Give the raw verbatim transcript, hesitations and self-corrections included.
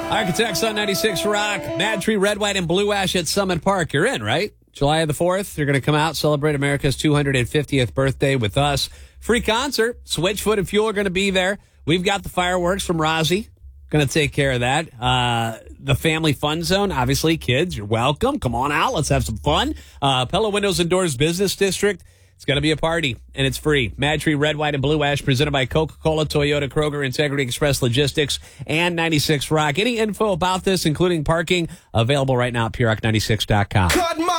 Architects on ninety-six Rock, Mad Tree, Red, White, and Blue Ash at Summit Park. You're in, right? July the fourth, you're going to come out, celebrate America's two hundred fiftieth birthday with us. Free concert. Switchfoot and Fuel are going to be there. We've got the fireworks from Rozzy. Going to take care of that. Uh, the Family Fun Zone, obviously, kids, you're welcome. Come on out. Let's have some fun. Uh, Pella Windows and Doors Business District. It's going to be a party, and it's free. Mad Tree, Red, White, and Blue Ash, presented by Coca-Cola, Toyota, Kroger, Integrity Express Logistics, and ninety-six Rock. Any info about this, including parking, available right now at P R O C ninety-six dot com.